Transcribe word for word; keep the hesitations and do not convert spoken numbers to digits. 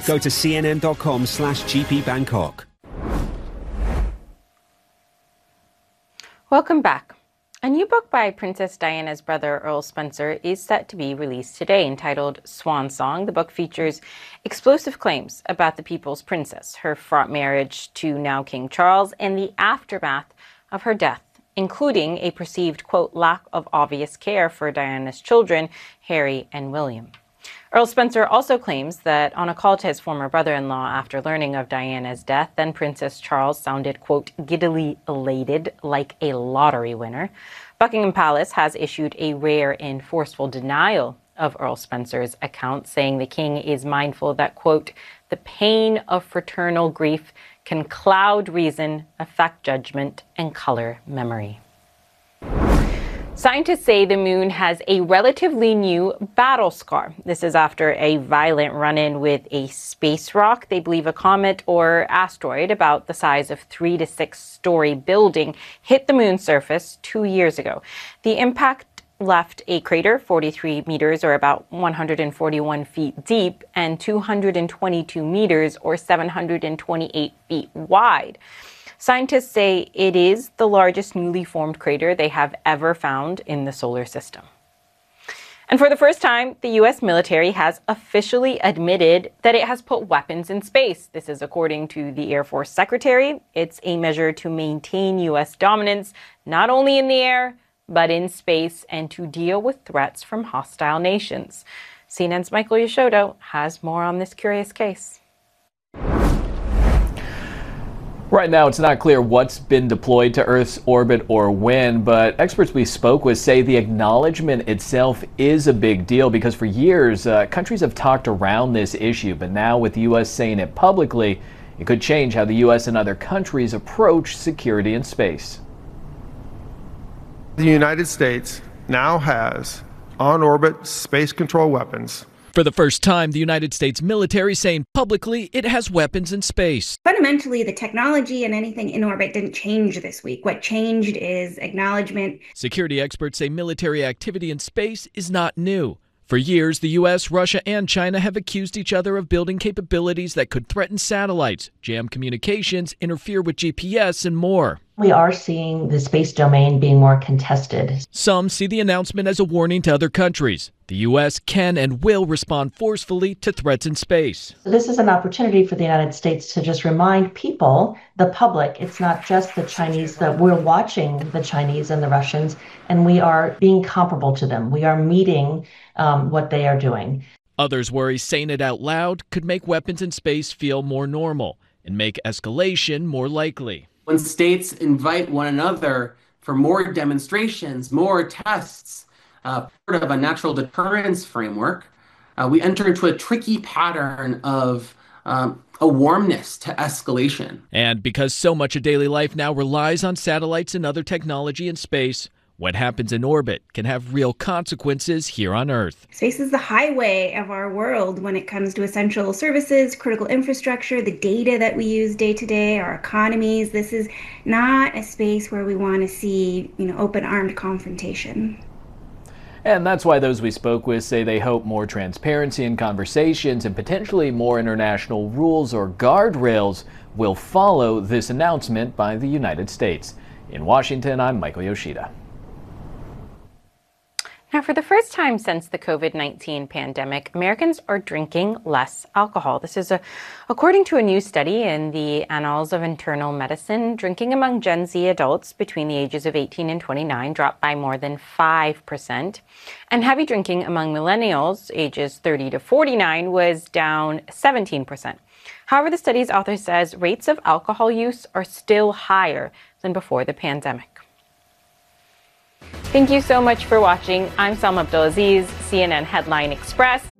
Go to cnn.com slash gpbangkok. Welcome back. A new book by Princess Diana's brother, Earl Spencer, is set to be released today, entitled Swan Song. The book features explosive claims about the people's princess, her fraught marriage to now King Charles, and the aftermath of her death, including a perceived, quote, lack of obvious care for Diana's children, Harry and William. Earl Spencer also claims that on a call to his former brother-in-law after learning of Diana's death, then Princess Charles sounded, quote, giddily elated like a lottery winner. Buckingham Palace has issued a rare and forceful denial of Earl Spencer's account, saying the king is mindful that, quote, the pain of fraternal grief can cloud reason, affect judgment, and color memory. Scientists say the moon has a relatively new battle scar. This is after a violent run-in with a space rock. They believe a comet or asteroid about the size of three to six story building hit the moon's surface two years ago. The impact left a crater forty-three meters or about one hundred forty-one feet deep and two hundred twenty-two meters or seven hundred twenty-eight feet wide. Scientists say it is the largest newly formed crater they have ever found in the solar system. And for the first time, the U S military has officially admitted that it has put weapons in space. This is according to the Air Force Secretary. It's a measure to maintain U S dominance, not only in the air, but in space, and to deal with threats from hostile nations. C N N's Michael Yashodo has more on this curious case. Right now, it's not clear what's been deployed to Earth's orbit or when, but experts we spoke with say the acknowledgement itself is a big deal because for years, uh, countries have talked around this issue, but now with the U S saying it publicly, it could change how the U S and other countries approach security in space. The United States now has on-orbit space control weapons. For the first time, the United States military saying publicly it has weapons in space. Fundamentally, the technology and anything in orbit didn't change this week. What changed is acknowledgement. Security experts say military activity in space is not new. For years, the U S, Russia, and China have accused each other of building capabilities that could threaten satellites, jam communications, interfere with G P S, and more. We are seeing the space domain being more contested. Some see the announcement as a warning to other countries. The U S can and will respond forcefully to threats in space. This is an opportunity for the United States to just remind people, the public, it's not just the Chinese, that we're watching the Chinese and the Russians, and we are being comparable to them. We are meeting um, what they are doing. Others worry saying it out loud could make weapons in space feel more normal and make escalation more likely. When states invite one another for more demonstrations, more tests, uh, part of a natural deterrence framework, uh, we enter into a tricky pattern of um, a warmness to escalation. And because so much of daily life now relies on satellites and other technology in space, what happens in orbit can have real consequences here on Earth. Space is the highway of our world when it comes to essential services, critical infrastructure, the data that we use day to day, our economies. This is not a space where we want to see, you know, open-armed confrontation. And that's why those we spoke with say they hope more transparency in conversations and potentially more international rules or guardrails will follow this announcement by the United States. In Washington, I'm Michael Yoshida. Now, for the first time since the COVID nineteen pandemic, Americans are drinking less alcohol. This is a, according to a new study in the Annals of Internal Medicine. Drinking among Gen Z adults between the ages of eighteen and twenty-nine dropped by more than five percent. And heavy drinking among millennials ages thirty to forty-nine was down seventeen percent. However, the study's author says rates of alcohol use are still higher than before the pandemic. Thank you so much for watching. I'm Salma Abdulaziz, C N N Headline Express.